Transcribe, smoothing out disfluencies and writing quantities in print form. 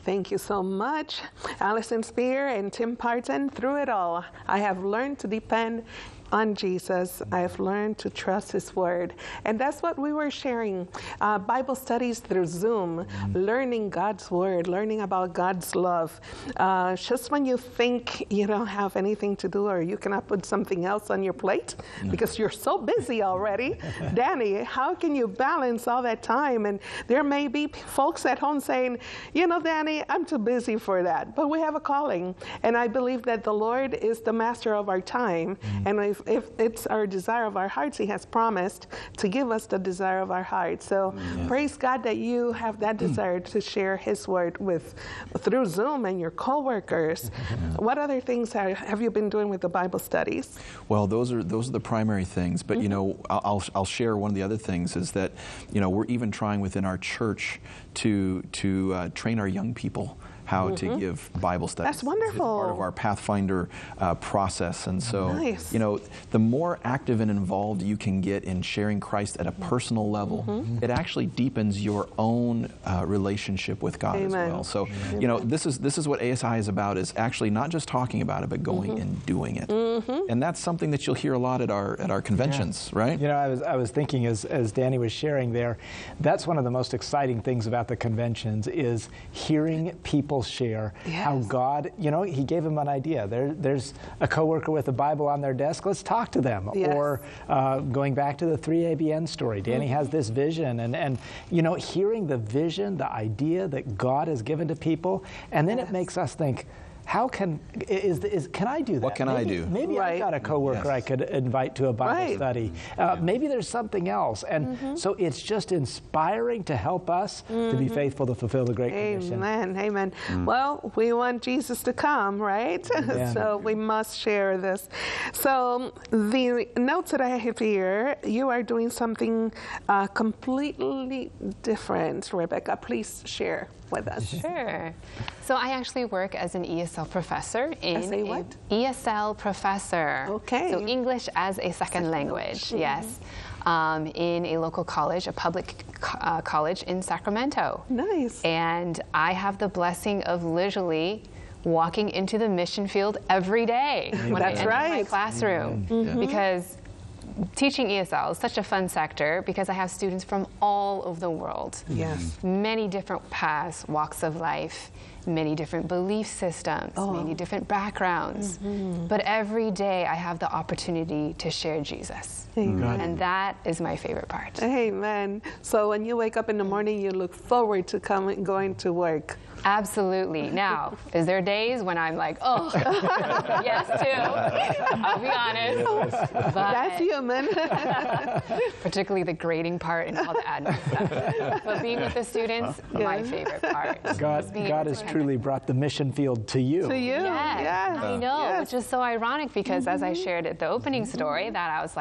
Thank you so much, Allison Spear and Tim Parton. Through it all, I have learned to depend on Jesus. I have learned to trust His Word. And that's what we were sharing. Bible studies through Zoom, learning God's Word, learning about God's love. Just when you think you don't have anything to do or you cannot put something else on your plate because you're so busy already, Danny, how can you balance all that time? And there may be folks at home saying, you know, Danny, I'm too busy for that. But we have a calling. And I believe that the Lord is the master of our time. And if it's our desire of our hearts, He has promised to give us the desire of our hearts. So praise God that you have that desire to share His Word through Zoom and your co-workers. What other things have you been doing with the Bible studies? Well, those are the primary things. But you know, I'll share one of the other things is that, you know, we're even trying within our church to train our young people how to give Bible studies. That's wonderful. It's part of our Pathfinder process. And so, Nice. you know, the more active and involved you can get in sharing Christ at a personal level, it actually deepens your own relationship with God as well. So, you know, this is what ASI is about, is actually not just talking about it, but going and doing it. And that's something that you'll hear a lot at our conventions, right? You know, I was thinking as Danny was sharing there, that's one of the most exciting things about the conventions is hearing people share how God, you know, He gave them an idea. There's a coworker with a Bible on their desk. Let's talk to them. Or going back to the 3ABN story, Danny has this vision, and you know, hearing the vision, the idea that God has given to people, and then it makes us think, how can I do that? What can I do? Maybe I've got a coworker I could invite to a Bible study. Maybe there's something else. And so it's just inspiring to help us to be faithful to fulfill the Great Commission. Amen, amen. Well, we want Jesus to come, right? So we must share this. So the notes that I have here, you are doing something completely different. Rebecca, please share with us. Sure. So I actually work as an ESL professor in what? ESL professor. Okay. So English as a second language. Yes. In a local college, a public college in Sacramento. Nice. And I have the blessing of literally walking into the mission field every day when I enter my classroom. Because teaching ESL is such a fun sector because I have students from all over the world. Yes. Many different paths, walks of life, many different belief systems, many different backgrounds. But every day I have the opportunity to share Jesus. And that is my favorite part. Amen. So when you wake up in the morning, you look forward to going to work. Absolutely. Now, is there days when I'm like, oh, yes, too. I'll be honest. But That's human. particularly the grading part and all the admin stuff. But being with the students, my favorite part. God has truly brought the mission field to you. To you. Yes, Yes. I know, Yes. which is so ironic because as I shared at the opening story that I was like,